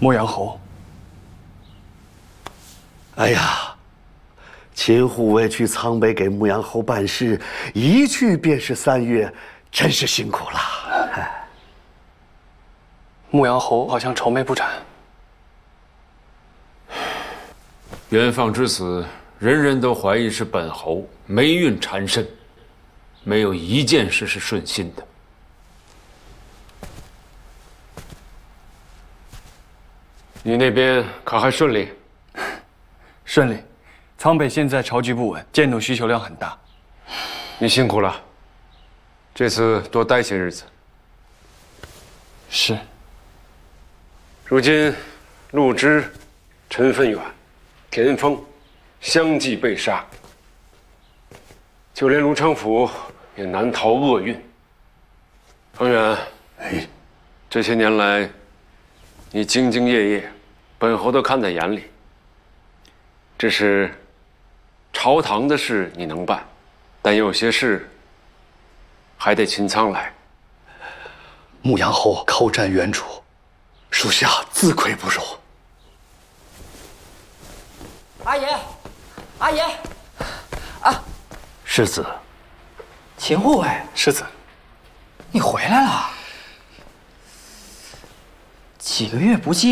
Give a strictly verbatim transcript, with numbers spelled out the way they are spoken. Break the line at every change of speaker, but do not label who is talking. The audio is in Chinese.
牧羊侯。
哎呀，秦护卫去苍北给牧羊侯办事，一去便是三月，真是辛苦了。哎，
牧羊侯好像愁眉不展。
元放之死，人人都怀疑是本侯霉运缠身，没有一件事是顺心的。你那边可还顺利？
顺利。苍北现在潮局不稳，建弩需求量很大。
你辛苦了，这次多待些日子。
是。
如今，陆之、陈奋远、田丰相继被杀，就连卢昌府也难逃厄运。方远，
哎，
这些年来，你兢兢业业，本侯都看在眼里。只是，朝堂的事你能办，但有些事还得秦苍来。
牧羊侯靠战援楚，属下自愧不如。
阿爷，阿爷，啊，
世子，
秦护卫，
世子，
你回来了。几个月不见。